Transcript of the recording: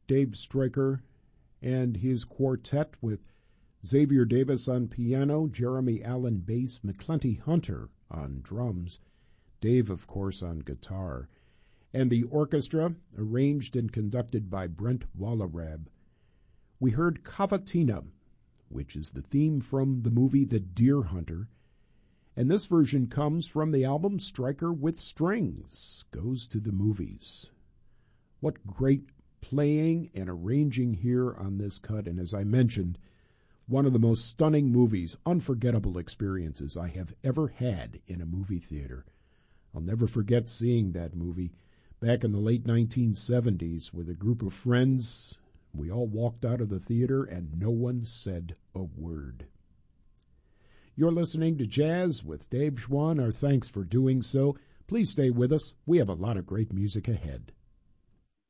Dave Stryker and his quartet with Xavier Davis on piano, Jeremy Allen bass, McClenty Hunter on drums, Dave, of course, on guitar, and the orchestra, arranged and conducted by Brent Wallerab. We heard Cavatina, which is the theme from the movie The Deer Hunter, and this version comes from the album Stryker with Strings, Goes to the Movies. What great playing and arranging here on this cut, and as I mentioned, one of the most stunning movies, unforgettable experiences I have ever had in a movie theater. I'll never forget seeing that movie back in the late 1970s with a group of friends. We all walked out of the theater and no one said a word. You're listening to Jazz with Dave Schwann. Our thanks for doing so. Please stay with us. We have a lot of great music ahead.